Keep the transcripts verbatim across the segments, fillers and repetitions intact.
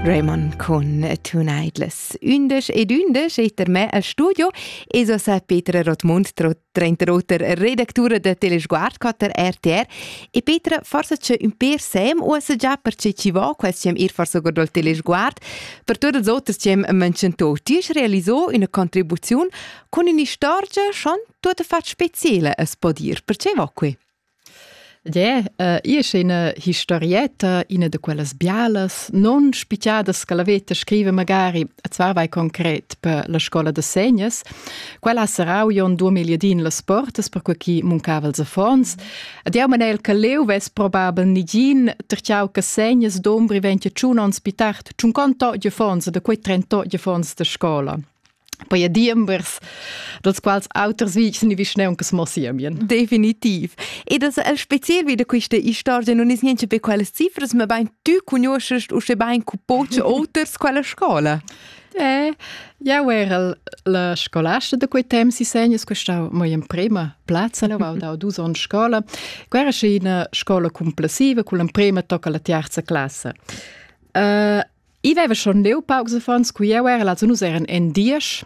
Raymond con Tunaidles. Undes ed undes etter me al studio e so sa Petra Rotmund, trenterotter redaktura de Telesguard cotter R T R. E Petra, forse c'è un per sem o se già per c'è ci va, quasi c'è ir forse guardò Telesguard. Per tutti gli altri c'è mencionato. Tu hai realizzato una contribuzione con una storia schon tutta fatta speciale a spodir. Perché va qui? Ja, uh, io c'è una historietta, una di quelle bialas, non spicciate che l'avete scrive magari a zwar vai concret per la scuola de segnes. Quella sarà un duemiladin le sportes per cui chi muncava els affons. Ed io manel che leu ves probabel nigin terciau che segnes d'ombri venti ciun on spitart cinquanta di fons de quei trenta di fons de scuola. Poi a diembers, dels quals auters vics ni visne un che smosiemien. Definitiv. E das el speziell wie de questa storia non is niente per quelle cifras, ma bain tu conoscest o se bain cu poche auters quella scuola. Eh, ja era la scolasta de quei temps si segnes, questa moi in prima plazza, la vau da dus on scola. Quera c'è una scola complessiva, con la prima tocca la terza classe. Uh, I aveva schon leu pausa fons, cui eu era, also nus eran en dies,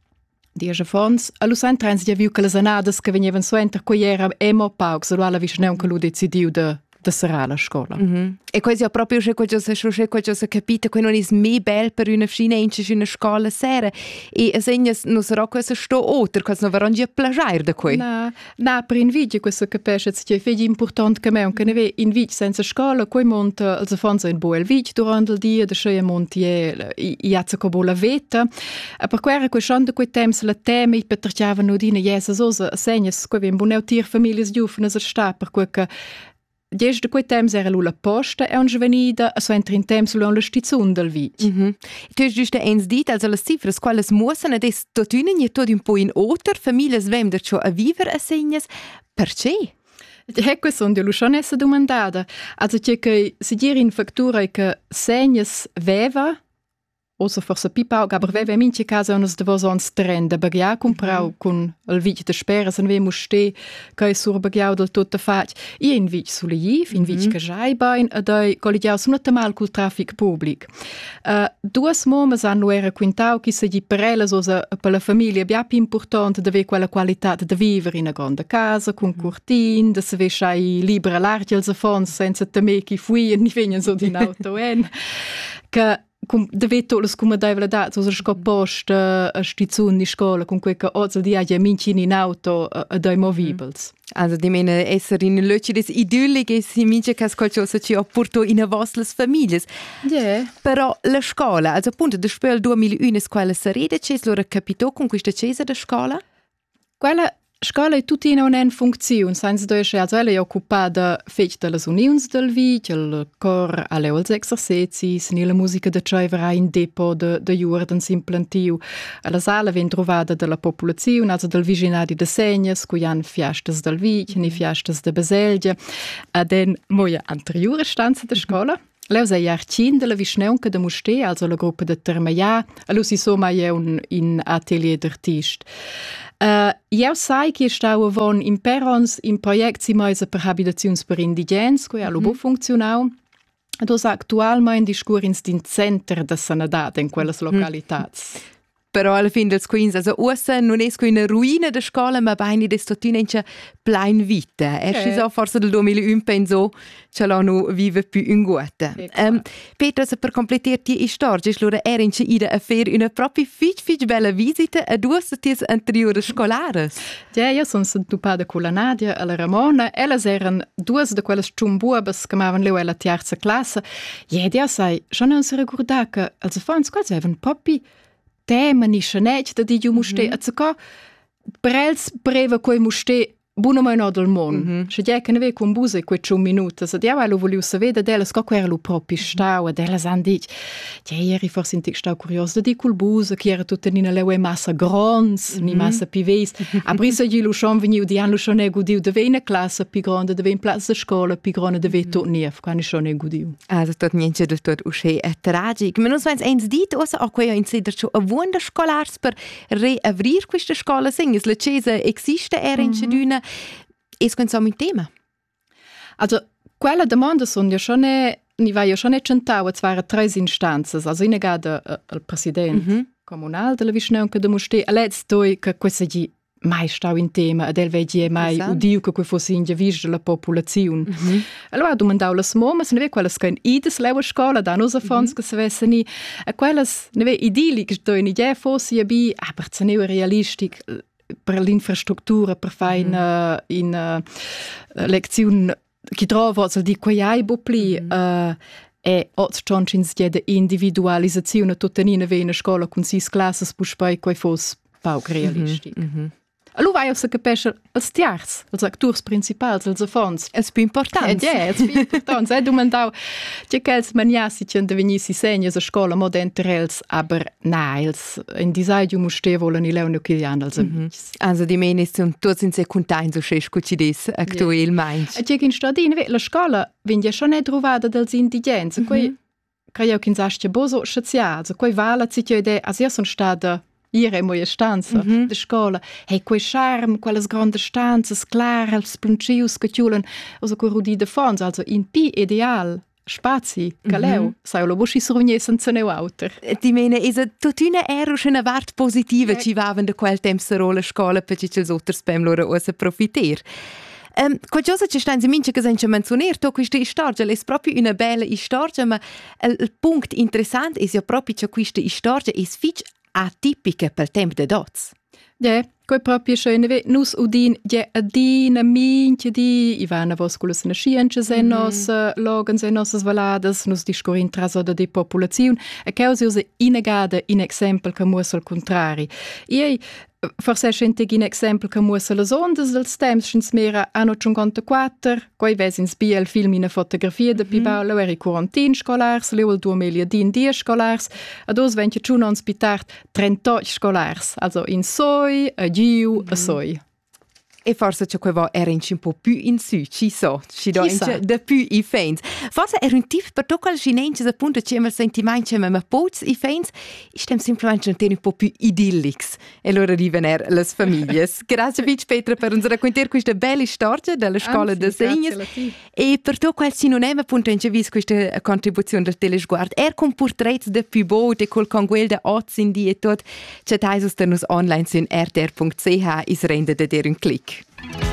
dies fons, a lu sentrens ja viu che les anades che venivan suenter, cui era emo pausa, lu alla visneun che lu decidiu de da sarà la scuola. Mm-hmm. E questo è proprio c'è qualcosa, c'è qualcosa capito che non è mai bel per una fine in una scuola sera e a segnas non sarà questo sto oltre, questo non verrà già plagiare da qui. No, no, per invidia questo capisce che è figli importante che me, che ne ve invidia senza scuola, coi monta als fonza in boel vich durante il dia, da schei monti e i azza cobo la veta. E per quella quei schon de quei temps la tema i petrciava no dine jesa sosa segnas, quei ben boneu tir famiglie giuvenes a sta per quei che Dies de quei temps era la posta e un giovanida a so entri in temps lo la stizun del vic. Mhm. Tu hast giusto eins dit, also las cifras, quales mussen ades totunen je tot un po' in oter families vem der cho a viver a segnas. Perché? Ecco son di luscione essa domandata. Also c'è che si dir in factura che segnas veva o so forse pipau, aber veva in mince casa unas de vos ons terren da bagia comprau mm-hmm. con il vic de spera, se ne vemo ste che è sur bagiau del tutto fac. I in vic sulle jiv, in vic mm-hmm. che jaibain, ed ei collegiau sunatemal col traffic public. Uh, duas momes hanno era quintau che se gli perelles osa per la famiglia bia più importante de ve quella qualità de vivere in a grande casa, con mm-hmm. curtin, de se ve schai libera l'arti als affons senza teme chi fui e ni venien so din auto en. Che cum deve toles come dai velat so scopost a stizun di scuola con quel che oggi dia ja minci in auto a dai movibils. Also di mena esser in löchi des idyllige si mince cas qualcosa ci apporto in a vostras famiglie. Yeah. Però la scuola, also appunto de spel duemilauno quella sarede c'è loro capito con questa cesa da scuola? Quella scola è tutta in una funzione, senza dover also ella è occupata fece delle unions del vic, il cor alle els exercizi, la musica de cioivera in depo de, de jurdens implantiu. La sala viene trovata della popolazione, also del vicinati de segnes, cui han fiestas del vic, ni fiestas de Beselgia, e den moia anteriore stanza de scola. Leu sei arcin della visneunca de Muste, also la gruppa de Termaia, e lu si soma un in atelier d'artist. Uh, io sai che stavo von in perons in project si meise per habitazions per indigens, que allo bo funzionau. Dos actualmein discurins din center de sanidad in quelles localitats. Mm. Però alla fine dels quins, also ussa non es una ruina de scola, ma beini des totinencha plein vita. Er si so forse del duemilauno penso, ce l'hanno vive più in guata. Um, Petra, se per completarti i storia, slora erincha ida a fer una propria fich fich bella visita a due ties anteriores scolares. Ja, io son sentupada con la Nadia e la Ramona. Ellas eran due de quelles ciumbuabas che mavan leu alla terza classe. Ja, dia sai, schon non si ricorda che als fans quasi avevano proprio tema ni scenet da di giu muste mm-hmm. a zucca prels breve coi muste buona mai no del mon mm-hmm. se dia che ne ve con buse quei un minuto se dia lo volevo sapere della sco quella lo proprio stau e della sandic ja ieri forse in stau curioso di col buse che era tutta in le massa grons mm-hmm. ni massa pives a brisa gli lo schon veniu di anno schon e gudiu de vena classe più grande de ven plaza scuola più grande de ve tot nief quando schon e gudiu also tot niente de tot usche è tragic ma non sveins eins dit osa a quei in sider cho a wunder scolars per reavrir questa scuola singis la cesa existe era in Ceduna. Es consum un tema. Also, quella domanda sono ja schon ni vai io schon net centau, es waren tre instanzas, also ina gada uh, il president mm-hmm. comunal della Vischnaunca de Musté, a let's doi che questa gi mai stau in tema, ed el vedi mai esatto. Udiu che quei fosse in giavis della popolazione. Mm-hmm. Allora domandau las momas, ne ve quelles che in ides leua scola, da nos afons mm-hmm. che se vesse ni, a quelles ne ve idyllic, doi ni già fosse abi, aber se ne realistic per l'infrastruttura, per fare mm-hmm. in, in uh, lezione che trovo, also di quei ai bopli, mm-hmm. uh, e oz cioncins di individualizzazione tutta nina ve in scola con sis classes pus poi quei fosse poco realistic. Mm-hmm. Allora vai a capisce als tiars, als actors principals, als affons. Es più importante. Eh, è più importante. E domandau, c'è che els maniassi c'è da venissi segni a scola moderns, aber nails, in disaidio muste volen i leunu che hanno als amici. Also di meni sono tutti in secondain so scesco ci des actuel mainz. E c'è che in stadina, la scola viene già non trovata dels indigenza, quei creio che in sastia boso sciaziato, quei vala ci chiede, as io sono stata Ira è moja stanza mm-hmm. de scola. Hey, quei charme, quelles grande stanzas, clar, als pluncius che chiulen, also quei rudi de fons, also in pi ideal, spazi, caleu, mm-hmm. sai lo busci survegner senza neu auter. Ti mene, is a totuna era schon a vart positiva ci vaven de quel temps se rola scola per ci els otters pem loro osa profiter. Um, qualcosa ci sta in mince che senza menzioner, to questa storia, è proprio una bella storia, ma il, il punto interessante è ja proprio che questa storia è fitch atipica per tempo de dots. Ja, quei proprio schön, ve nus udin je adina minche di Ivana vosculus na scienze se nos logan se nos valadas nus discorin traso de popolazione e causa usa inegada in exempel che muos al contrari. Ei forse scente un esempio che muossa le ondas dels temps schins mera anno cinquantaquattro, quei vesins bi el film in fotografia de Pibaulo eri quarantin scolars, leu el duemiladin die scolars, ad os ventje tschun ons pitart trentotto scolars, also in soi, a giu, a soi. E forse c'è quei era un po' più in su, ci so, ci do da più i fans. Forse era un tip per tutti i cinesi appunto che mi sentimento che mi pots i fans, stem semplicemente un po' più idyllics. E allora arrivano le famiglie. Grazie Vic Petra per uns raccontare questa bella storia della scuola de segnes. E per tutto quel sinonimo appunto in vis questa contribuzione del telesguard. Er con portrait de più beau de col conguel de ozin di e tot. C'è taisos de nos online sin r t r punct c h is rende de der un click.